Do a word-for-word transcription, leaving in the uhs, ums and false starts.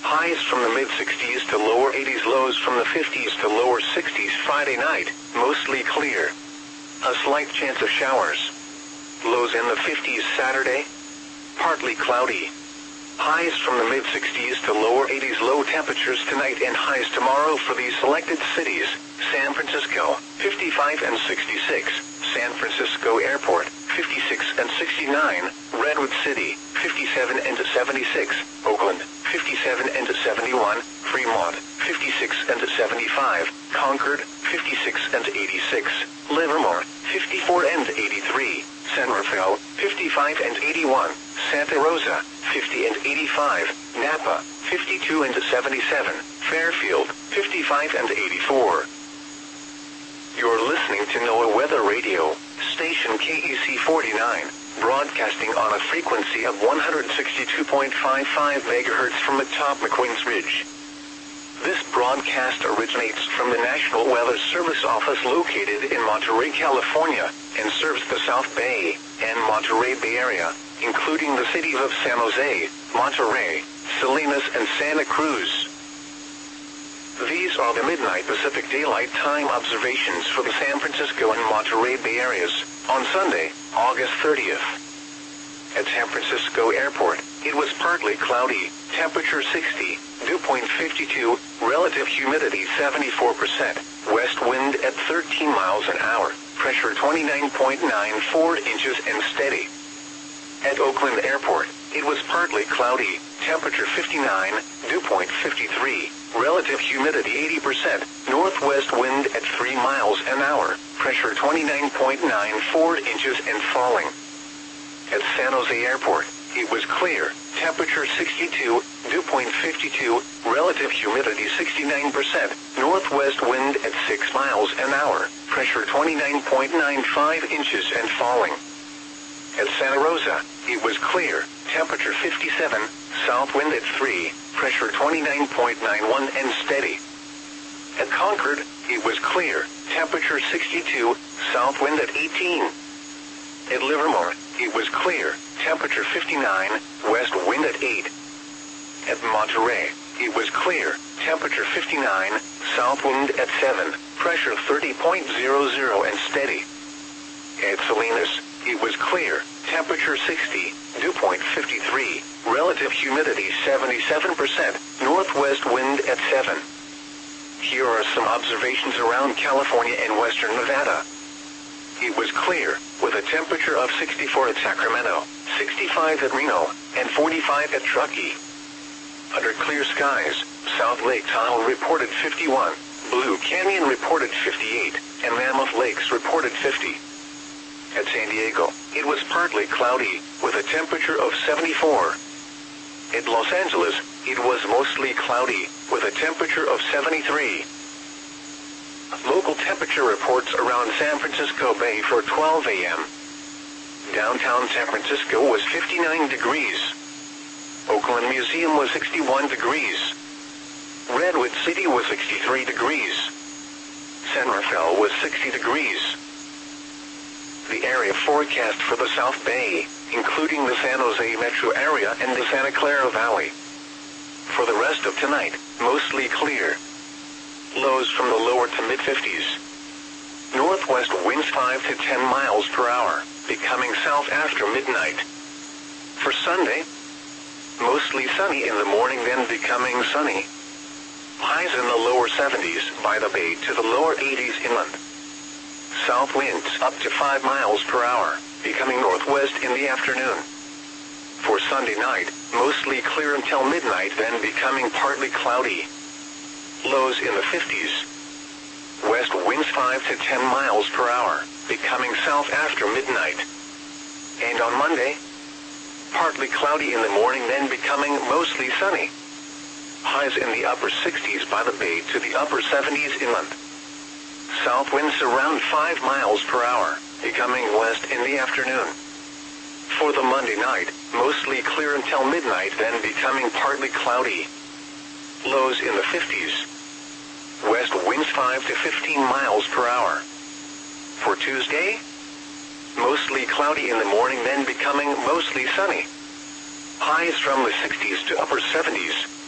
Highs from the mid-sixties to lower eighties, lows from the fifties to lower sixties. Friday night, mostly clear. A slight chance of showers. Lows in the fifties. Saturday, partly cloudy. Highs from the mid-sixties to lower eighties. Low temperatures tonight and highs tomorrow for these selected cities: San Francisco, fifty-five and sixty-six. San Francisco Airport, fifty-six and sixty-nine. Redwood City, fifty-seven and seventy-six. Oakland, fifty-seven and seventy-one. Fremont, fifty-six and seventy-five. Concord, fifty-six and eighty-six. Livermore, fifty-four and eighty-three. San Rafael, fifty-five and eighty-one. Santa Rosa, fifty and eighty-five. Napa, fifty-two and seventy-seven. Fairfield, fifty-five and eighty-four. You're listening to NOAA Weather Radio, station K E C forty-nine, broadcasting on a frequency of one hundred sixty-two point five five megahertz from atop McQueen's Ridge. This broadcast originates from the National Weather Service office located in Monterey, California, and serves the South Bay and Monterey Bay Area, including the cities of San Jose, Monterey, Salinas, and Santa Cruz. These are the midnight Pacific Daylight Time observations for the San Francisco and Monterey Bay areas on Sunday, August thirtieth. At San Francisco Airport, it was partly cloudy, temperature sixty, dew point fifty-two, relative humidity seventy-four percent, west wind at thirteen miles an hour, pressure twenty-nine point nine four inches and steady. At Oakland Airport, it was partly cloudy, temperature fifty-nine, dew point fifty-three, relative humidity eighty percent, northwest wind at three miles an hour, pressure twenty-nine point nine four inches and falling. At San Jose Airport, it was clear, temperature sixty-two, dew point fifty-two, relative humidity sixty-nine percent, northwest wind at six miles an hour, pressure twenty-nine point nine five inches and falling. At Santa Rosa, it was clear, temperature fifty-seven, south wind at three, pressure twenty-nine point nine one and steady. At Concord, it was clear, temperature sixty-two, south wind at eighteen. At Livermore, it was clear, temperature fifty-nine, west wind at eight. At Monterey, it was clear, temperature fifty-nine, south wind at seven, pressure thirty point zero zero and steady. At Salinas, it was clear, temperature sixty, dew point fifty-three, relative humidity seventy-seven percent, northwest wind at seven. Here are some observations around California and western Nevada. It was clear, with a temperature of sixty-four at Sacramento, sixty-five at Reno, and forty-five at Truckee. Under clear skies, South Lake Tahoe reported fifty-one, Blue Canyon reported fifty-eight, and Mammoth Lakes reported fifty. At San Diego, it was partly cloudy, with a temperature of seventy-four. At Los Angeles, it was mostly cloudy, with a temperature of seventy-three. Local temperature reports around San Francisco Bay for twelve a m Downtown San Francisco was fifty-nine degrees. Oakland Museum was sixty-one degrees. Redwood City was sixty-three degrees. San Rafael was sixty degrees. The area forecast for the South Bay, including the San Jose metro area and the Santa Clara Valley. For the rest of tonight, mostly clear. Lows from the lower to mid-fifties. Northwest winds five to ten miles per hour, becoming south after midnight. For Sunday, mostly sunny in the morning, then becoming sunny. Highs in the lower seventies by the bay to the lower eighties inland. South winds up to five miles per hour, becoming northwest in the afternoon. For Sunday night, mostly clear until midnight, then becoming partly cloudy. Lows in the fifties. West winds five to ten miles per hour, becoming south after midnight. And on Monday, partly cloudy in the morning, then becoming mostly sunny. Highs in the upper sixties by the bay to the upper seventies inland. South winds around five miles per hour, becoming west in the afternoon. For the Monday night, mostly clear until midnight, then becoming partly cloudy. Lows in the fifties. West winds five to fifteen miles per hour. For Tuesday, mostly cloudy in the morning, then becoming mostly sunny. Highs from the sixties to upper seventies,